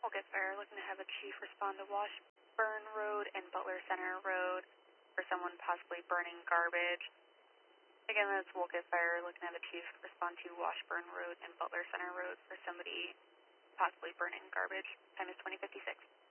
Wolcott Fire, looking to have a chief respond to Washburn Road and Butler Center Road for someone possibly burning garbage. Again, that's Wolcott Fire, looking to have a chief respond to Washburn Road and Butler Center Road for somebody possibly burning garbage. Time is 20:56.